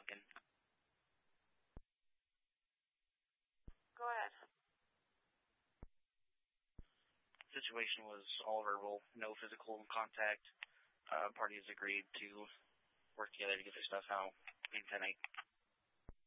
Duncan. Go ahead. The situation was all verbal, no physical contact. Parties agreed to work together to get their stuff out in tonight.